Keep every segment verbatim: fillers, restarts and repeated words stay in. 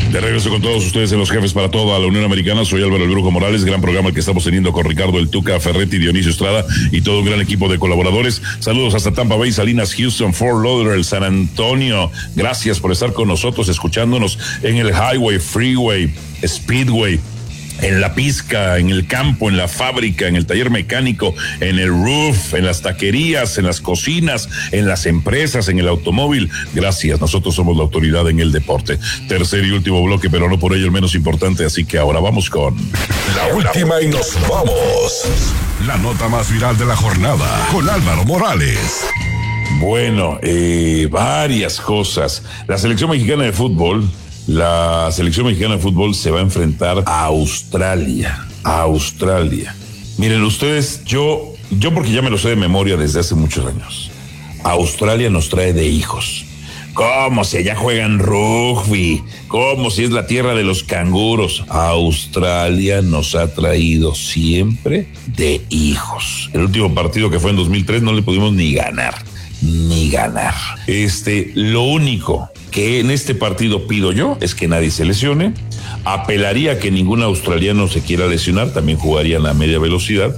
De regreso con todos ustedes en Los Jefes para toda la Unión Americana. Soy Álvaro El Brujo Morales, gran programa el que estamos teniendo con Ricardo El Tuca Ferretti, Dionisio Estrada y todo un gran equipo de colaboradores. Saludos hasta Tampa Bay, Salinas, Houston, Fort Lauderdale, San Antonio. Gracias por estar con nosotros, escuchándonos en el Highway, Freeway, Speedway, en la pizca, en el campo, en la fábrica, en el taller mecánico, en el roof, en las taquerías, en las cocinas, en las empresas, en el automóvil. Gracias, nosotros somos la autoridad en el deporte. Tercer y último bloque, pero no por ello el menos importante, así que ahora vamos con la última y nos vamos. La nota más viral de la jornada con Álvaro Morales. Bueno, eh, varias cosas. La selección mexicana de fútbol La selección mexicana de fútbol se va a enfrentar a Australia, a Australia. Miren ustedes, yo, yo porque ya me lo sé de memoria desde hace muchos años. Australia nos trae de hijos. Como si allá juegan rugby, como si es la tierra de los canguros. Australia nos ha traído siempre de hijos. El último partido que fue en dos mil tres no le pudimos ni ganar, ni ganar. Este, lo único que en este partido pido yo es que nadie se lesione. Apelaría a que ningún australiano se quiera lesionar, también jugarían a media velocidad.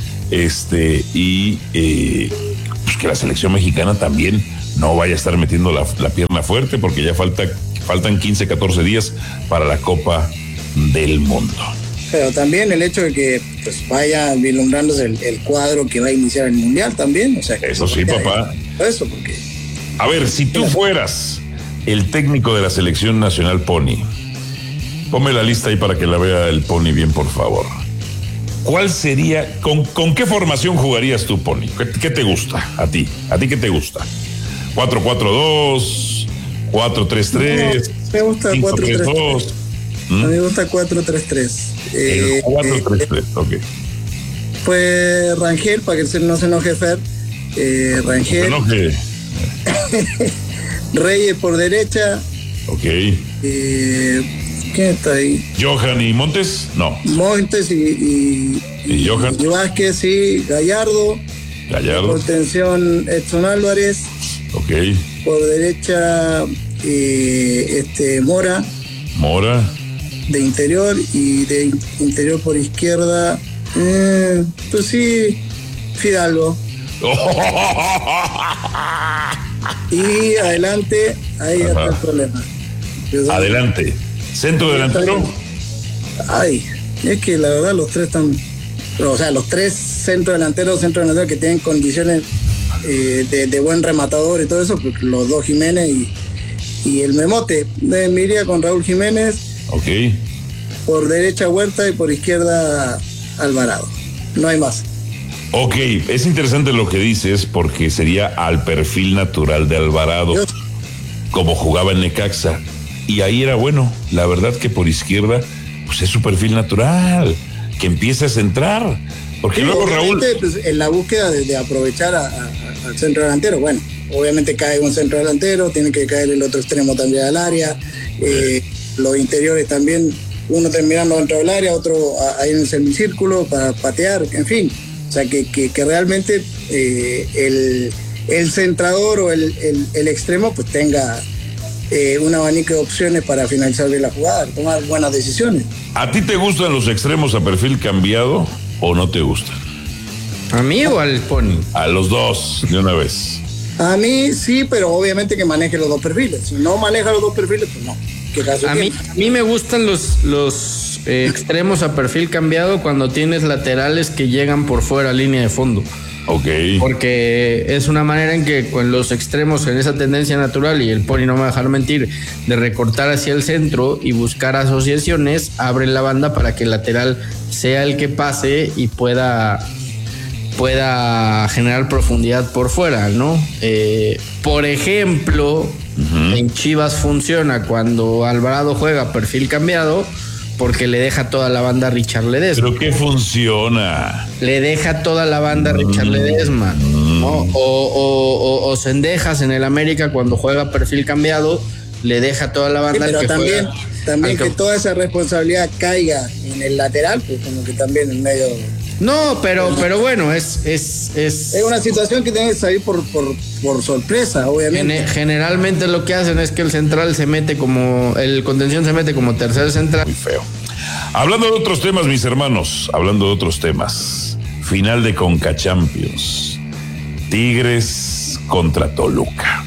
Este, y eh, pues que la selección mexicana también no vaya a estar metiendo la, la pierna fuerte, porque ya falta, faltan quince, catorce días para la Copa del Mundo. Pero también el hecho de que pues vaya vislumbrándose el, el cuadro que va a iniciar el Mundial también. O sea, que eso sí, papá. Eso porque... A ver, si tú fueras el técnico de la selección nacional Pony, ponme la lista ahí para que la vea el Pony bien, por favor. ¿Cuál sería, con, con qué formación jugarías tú, Pony? ¿Qué, qué te gusta a ti? ¿A ti qué te gusta? ¿cuatro cuatro dos? ¿cuatro tres tres? No, me gusta cuatro tres tres. ¿Mm? A mí me gusta cuatro tres tres. Eh, cuatro tres tres, eh, ok. Pues Rangel, para que no se enoje Fer. Eh, Rangel. No se enoje. Reyes por derecha. Ok. Eh, ¿Quién está ahí? Johan y Montes, no. Montes y, y, y, y Johan. Y Vázquez y Gallardo. Gallardo. Por tensión Edson Álvarez. Ok. Por derecha eh, este Mora. Mora. De interior y de interior por izquierda. Eh, pues sí, Fidalgo. Y adelante, ahí Ajá. está el problema. Yo, adelante. ¿Centro delantero? Ay, es que la verdad los tres están, o sea, los tres centro delanteros, centro delanteros que tienen condiciones eh, de, de buen rematador y todo eso, pues los dos Jiménez y, y el Memote. Me iría con Raúl Jiménez. Ok. Por derecha Huerta y por izquierda Alvarado. No hay más. Ok, es interesante lo que dices porque sería al perfil natural de Alvarado, Dios. Como jugaba en Necaxa. Y ahí era bueno, la verdad que por izquierda, pues es su perfil natural, que empiece a centrar. Porque sí, luego Raúl... Pues, en la búsqueda de, de aprovechar a, a, al centro delantero, bueno, obviamente cae un centro delantero, tiene que caer el otro extremo también al área, eh, los interiores también, uno terminando dentro del área, otro ahí en el semicírculo para patear, en fin. O sea, que, que, que realmente eh, el, el centrador o el, el, el extremo pues tenga eh, un abanico de opciones para finalizar bien la jugada, tomar buenas decisiones. ¿A ti te gustan los extremos a perfil cambiado o no te gustan? ¿A mí o al Pony? A los dos, de una vez. A mí sí, pero obviamente que maneje los dos perfiles. Si no maneja los dos perfiles, pues no. ¿Qué caso a, mí, a mí me gustan los... los Eh, extremos a perfil cambiado cuando tienes laterales que llegan por fuera, línea de fondo. Ok. Porque es una manera en que con los extremos en esa tendencia natural, y el Pony no me va a dejar mentir, de recortar hacia el centro y buscar asociaciones, abren la banda para que el lateral sea el que pase y pueda, pueda generar profundidad por fuera, ¿no? Eh, por ejemplo, uh-huh. en Chivas funciona cuando Alvarado juega perfil cambiado, porque le deja toda la banda a Richard Ledesma. ¿Pero qué funciona? Le deja toda la banda a Richard Ledesma, ¿no? O, o, o, o Cendejas en el América cuando juega perfil cambiado, le deja toda la banda. Sí, pero al que también, juega, también que, que toda esa responsabilidad caiga en el lateral, pues como que también en medio No, pero, pero bueno, es, es, es. Es una situación que tiene que salir por, por, por sorpresa, obviamente. Generalmente lo que hacen es que el central se mete como, el contención se mete como tercer central. Muy feo. Hablando de otros temas, mis hermanos, hablando de otros temas. Final de Conca Champions. Tigres contra Toluca.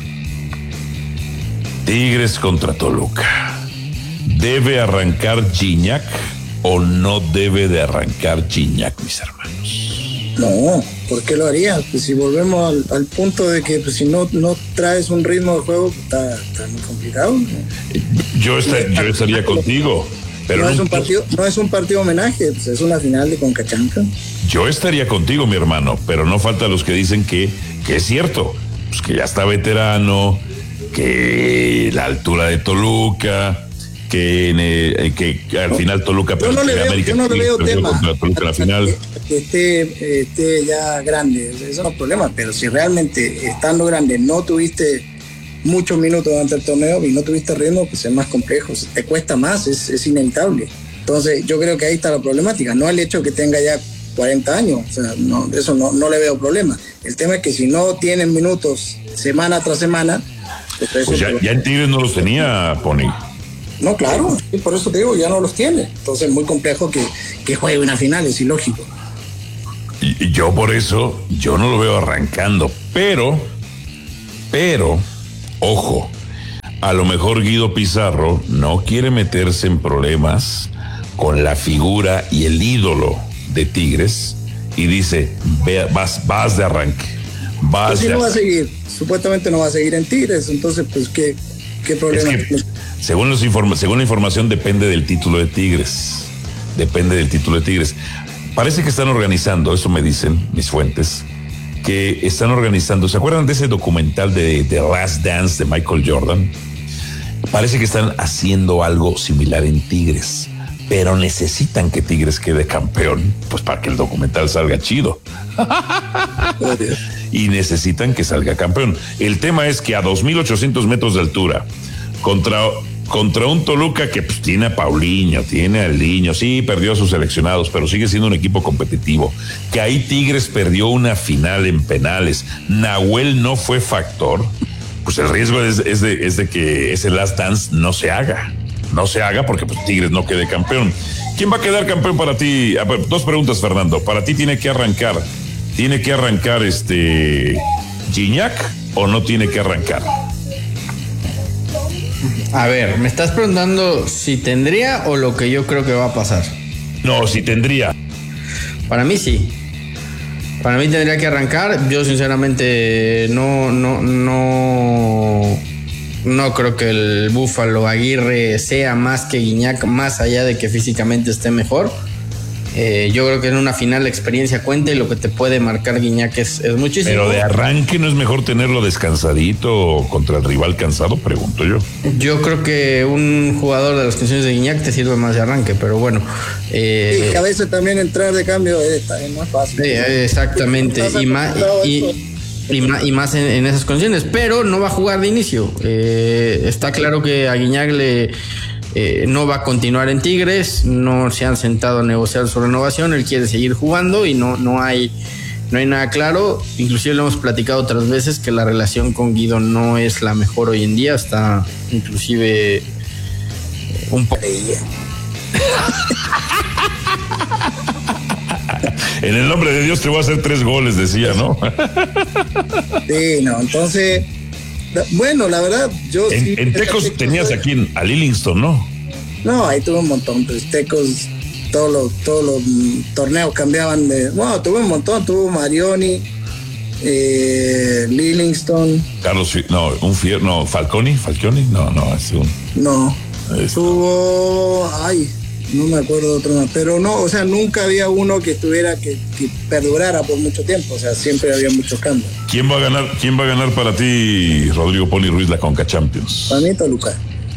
Tigres contra Toluca. ¿Debe arrancar Gignac o no debe de arrancar Gignac, mis hermanos? No, ¿por qué lo haría? Pues si volvemos al, al punto de que pues, si no, no traes un ritmo de juego, está, está muy complicado, ¿no? Yo, está, yo estaría contigo. Pero no, no, es un partido, no es un partido homenaje, pues es una final de Conca Champions. Yo estaría contigo, mi hermano, pero no falta los que dicen que, que es cierto, pues que ya está veterano, que la altura de Toluca, que, eh, que, que al final Toluca yo no le veo, América yo no le veo tema contra Toluca en la final. Que, que esté, esté ya grande, eso no es problema, pero si realmente estando grande no tuviste muchos minutos durante el torneo y no tuviste ritmo, pues es más complejo, te cuesta más, es, es inevitable. Entonces yo creo que ahí está la problemática, no el hecho de que tenga ya cuarenta años, o sea, no, eso no, no le veo problema. El tema es que si no tienen minutos semana tras semana, pues, eso pues ya, ya en Tigres no los tenía, Pony. No, claro, y por eso te digo, ya no los tiene. Entonces es muy complejo que, que juegue una final, es ilógico. Y, y yo por eso, yo no lo veo arrancando, pero, pero, ojo, a lo mejor Guido Pizarro no quiere meterse en problemas con la figura y el ídolo de Tigres y dice, ve, vas, vas de arranque. Vas pues si de no va a arranque. seguir, supuestamente no va a seguir en Tigres, entonces pues qué, qué problema. Es que, según, los informa, según la información depende del título de Tigres, depende del título de Tigres. Parece que están organizando, eso me dicen mis fuentes, que están organizando, ¿se acuerdan de ese documental de The Last Dance de Michael Jordan? Parece que están haciendo algo similar en Tigres, pero necesitan que Tigres quede campeón, pues para que el documental salga chido. Y necesitan que salga campeón. El tema es que a dos mil ochocientos metros de altura, contra, contra un Toluca que pues, tiene a Paulinho, tiene al Niño, sí, perdió a sus seleccionados, pero sigue siendo un equipo competitivo. Que ahí Tigres perdió una final en penales. Nahuel no fue factor. Pues el riesgo es, es, de, es de que ese Last Dance no se haga. No se haga porque pues, Tigres no quede campeón. ¿Quién va a quedar campeón para ti? A ver, dos preguntas, Fernando. Para ti tiene que arrancar, tiene que arrancar este Gignac o no tiene que arrancar. A ver, me estás preguntando si tendría o lo que yo creo que va a pasar. No, si tendría. Para mí sí. Para mí tendría que arrancar. Yo sinceramente no, no, no, no creo que el Búfalo Aguirre sea más que Gignac, más allá de que físicamente esté mejor. Eh, yo creo que en una final la experiencia cuenta y lo que te puede marcar Gignac es, es muchísimo. Pero de arranque no es mejor tenerlo descansadito contra el rival cansado, pregunto yo. Yo creo que un jugador de las condiciones de Gignac te sirve más de arranque, pero bueno. Eh, y que a veces también entrar de cambio es, es más fácil. Eh, exactamente, y más, y, y más, y más en, en esas condiciones, pero no va a jugar de inicio. Eh, está claro que a Gignac le... Eh, no va a continuar en Tigres, no se han sentado a negociar su renovación, él quiere seguir jugando y no, no hay no hay nada claro. Inclusive lo hemos platicado otras veces que la relación con Guido no es la mejor hoy en día, está inclusive un poco. En el nombre de Dios te voy a hacer tres goles, decía, ¿no? Sí, no, entonces, bueno, la verdad, yo en, sí. En Tecos tenías aquí en, a Livingston, ¿no? No, ahí tuve un montón, pues Tecos, todos los, todos los torneos cambiaban de. Bueno, tuve un montón, tuvo Marioni, eh, Livingston. Carlos, no, un fier, no, Falconi, Falconi, no, no, es un. No, Esto. tuvo. Ay, no me acuerdo de otro más, pero no, o sea, nunca había uno que estuviera, que, que perdurara por mucho tiempo, o sea, siempre había muchos cambios. ¿Quién va a ganar, quién va a ganar para ti, Rodrigo Pony Ruiz, la Conca Champions? Para mí, Toluca.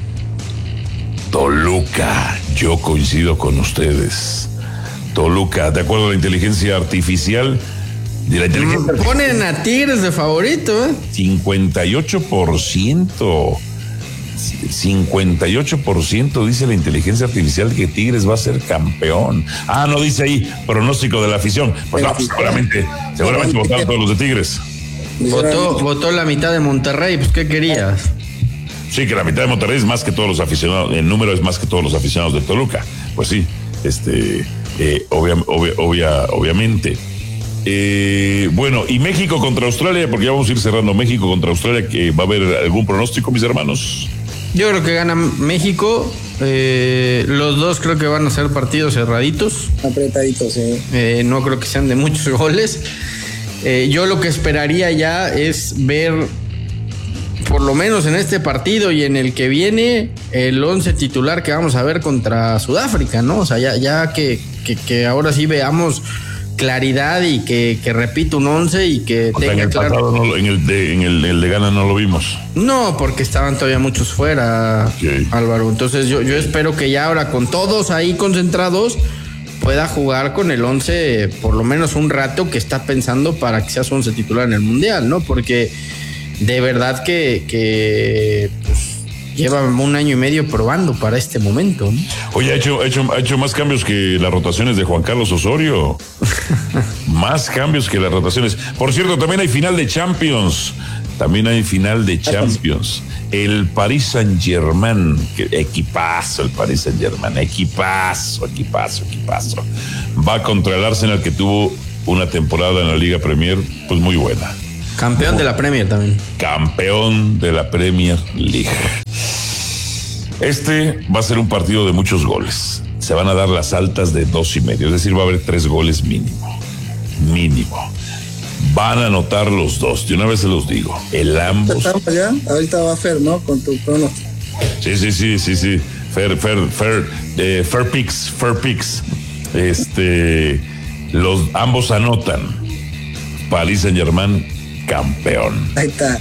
Toluca, yo coincido con ustedes. Toluca, de acuerdo a la inteligencia artificial, de la inteligencia Ponen a Tigres de favorito, ¿eh? cincuenta y ocho por ciento. cincuenta y ocho por ciento dice la inteligencia artificial que Tigres va a ser campeón. Ah, no dice ahí, pronóstico de la afición. Pues no, seguramente, seguramente votaron todos los de Tigres. Votó, votó la mitad de Monterrey, pues ¿qué querías? Sí, que la mitad de Monterrey es más que todos los aficionados, el número es más que todos los aficionados de Toluca. Pues sí, este, eh, obvia, obvia, obvia, obviamente. Eh, bueno, y México contra Australia, porque ya vamos a ir cerrando. México contra Australia, que va a haber algún pronóstico, mis hermanos. Yo creo que gana México. Eh, los dos creo que van a ser partidos cerraditos. Apretaditos, sí. Eh, no creo que sean de muchos goles. Eh, yo lo que esperaría ya es ver, por lo menos en este partido y en el que viene, el once titular que vamos a ver contra Sudáfrica, ¿no? O sea, ya, ya que, que, que ahora sí veamos claridad y que, que repita un once y que o sea, tenga en el claro. pasado no, en, el de, en el, el de Ghana no lo vimos. No, porque estaban todavía muchos fuera, okay. Álvaro. Entonces yo, yo espero que ya ahora con todos ahí concentrados pueda jugar con el once por lo menos un rato que está pensando para que sea su once titular en el Mundial, ¿no? Porque de verdad que, que pues, lleva un año y medio probando para este momento, ¿no? Oye, ha hecho, ha hecho, ha hecho más cambios que las rotaciones de Juan Carlos Osorio. Más cambios que las rotaciones. Por cierto, también hay final de Champions. También hay final de Champions. El Paris Saint-Germain, que equipazo el Paris Saint-Germain, equipazo, equipazo, equipazo. Va contra el Arsenal, que tuvo una temporada en la Liga Premier, pues muy buena. Campeón de la Premier también. Campeón de la Premier League. Este va a ser un partido de muchos goles. Se van a dar las altas de dos y medio, es decir, va a haber tres goles mínimo. Mínimo. Van a anotar los dos, de una vez se los digo. El ambos. Estamos ya, ahorita va Fer, ¿no? Con tu pronóstico. Sí, sí, sí, sí, sí. Fer, Fer, Fer, eh, Fer Picks, Fer Picks. Este, los ambos anotan. Paris Saint-Germain, campeón. Ahí está.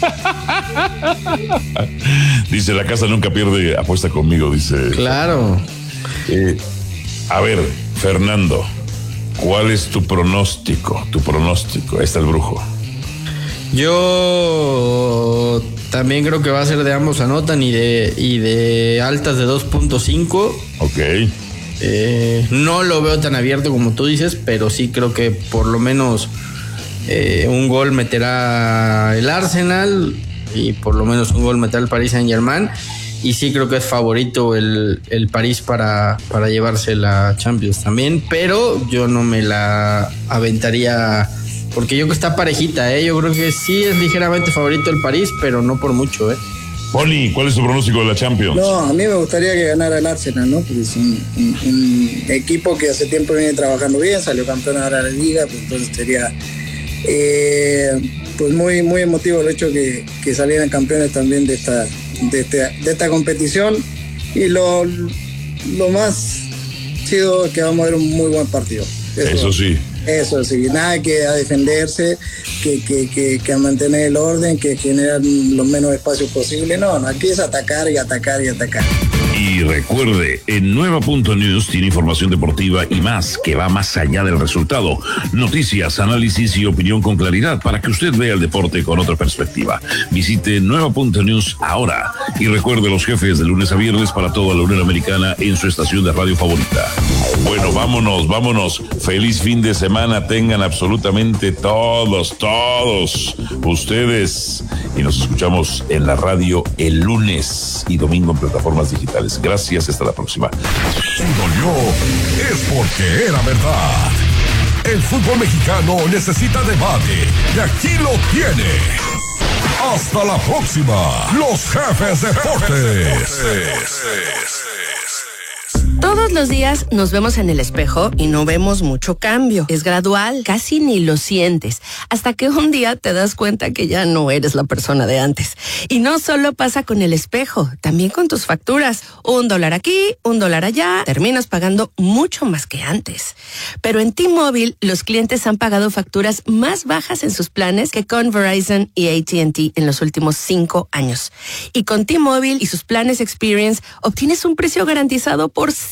Dice, la casa nunca pierde, apuesta conmigo, dice. Claro. Eh, a ver, Fernando, ¿cuál es tu pronóstico? Tu pronóstico. Ahí está el brujo. Yo también creo que va a ser de ambos anotan y de, y de altas de dos punto cinco. Ok. Eh, no lo veo tan abierto como tú dices, pero sí creo que por lo menos eh, un gol meterá el Arsenal y por lo menos un gol meterá el Paris Saint-Germain. Y sí creo que es favorito el, el París para, para llevarse la Champions también, pero yo no me la aventaría porque yo creo que está parejita, ¿eh? Yo creo que sí es ligeramente favorito el París, pero no por mucho, ¿eh? Poli, ¿cuál es tu pronóstico de la Champions? No, a mí me gustaría que ganara el Arsenal, ¿no? Porque es un, un, un equipo que hace tiempo viene trabajando bien, salió campeón ahora de la Liga, pues entonces sería eh, pues muy, muy emotivo el hecho que, que salieran campeones también de esta De, este, de esta competición. Y lo, lo más chido es que vamos a ver un muy buen partido. Eso, eso sí. Eso sí, nada que a defenderse, que, que, que, que a mantener el orden, que generar los menos espacios posibles. No, no, aquí es atacar y atacar y atacar. Y recuerde, en Nueva Punto News tiene información deportiva y más que va más allá del resultado. Noticias, análisis y opinión con claridad para que usted vea el deporte con otra perspectiva. Visite Nueva Punto News ahora y recuerde los jefes de lunes a viernes para toda la Unión Americana en su estación de radio favorita. Bueno, vámonos, vámonos. Feliz fin de semana tengan absolutamente todos, todos ustedes. Y nos escuchamos en la radio el lunes y domingo en plataformas digitales. Gracias, hasta la próxima. Si dolió, es porque era verdad. El fútbol mexicano necesita debate y aquí lo tiene. Hasta la próxima. Los Jefes Deportes. Todos los días nos vemos en el espejo y no vemos mucho cambio. Es gradual, casi ni lo sientes, hasta que un día te das cuenta que ya no eres la persona de antes. Y no solo pasa con el espejo, también con tus facturas. Un dólar aquí, un dólar allá, terminas pagando mucho más que antes. Pero en T-Mobile, los clientes han pagado facturas más bajas en sus planes que con Verizon y A T and T en los últimos cinco años. Y con T-Mobile y sus planes Experience, obtienes un precio garantizado por siempre.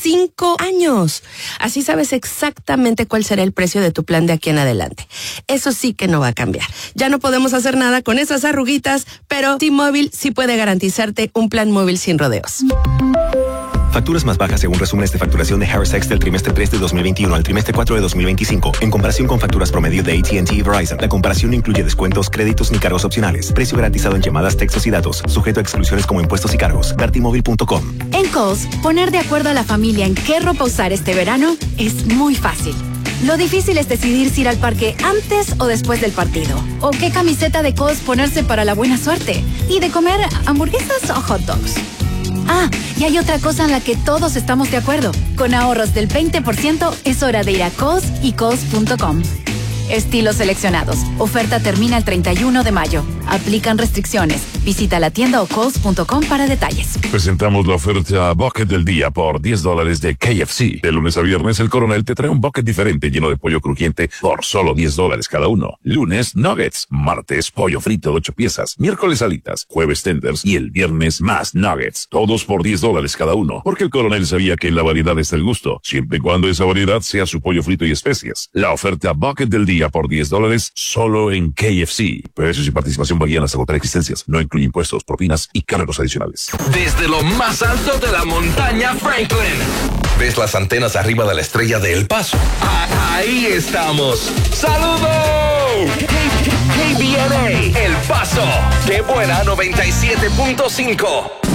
cinco años. Así sabes exactamente cuál será el precio de tu plan de aquí en adelante. Eso sí que no va a cambiar. Ya no podemos hacer nada con esas arruguitas, pero T-Mobile sí puede garantizarte un plan móvil sin rodeos. Facturas más bajas según resúmenes de facturación de Harris X del trimestre tres de dos mil veintiuno al trimestre cuatro de dos mil veinticinco. En comparación con facturas promedio de A T and T y Verizon, la comparación no incluye descuentos, créditos ni cargos opcionales. Precio garantizado en llamadas, textos y datos. Sujeto a exclusiones como impuestos y cargos. Dartimóvil punto com. En Kohl's, poner de acuerdo a la familia en qué ropa usar este verano es muy fácil. Lo difícil es decidir si ir al parque antes o después del partido. O qué camiseta de Kohl's ponerse para la buena suerte. Y de comer hamburguesas o hot dogs. Ah, y hay otra cosa en la que todos estamos de acuerdo. Con ahorros del veinte por ciento es hora de ir a Kohl's y Kohl's punto com. Estilos seleccionados. Oferta termina el treinta y uno de mayo. Aplican restricciones. Visita la tienda o Kohl's punto com para detalles. Presentamos la oferta Bucket del día por diez dólares de K F C. De lunes a viernes, el Coronel te trae un bucket diferente lleno de pollo crujiente por solo diez dólares cada uno. Lunes, nuggets. Martes, pollo frito de ocho piezas. Miércoles, alitas. Jueves, tenders. Y el viernes, más nuggets. Todos por diez dólares cada uno. Porque el Coronel sabía que en la variedad está el gusto. Siempre y cuando esa variedad sea su pollo frito y especias. La oferta Bucket del día por diez dólares solo en K F C. Precios y participación varían hasta agotar existencias. No incluye impuestos, propinas y cargos adicionales. Desde lo más alto de la montaña Franklin. ¿Ves las antenas arriba de la estrella de El Paso? Ah, ahí estamos. ¡Saludos! K B N A El Paso. ¡Qué buena! noventa y siete punto cinco.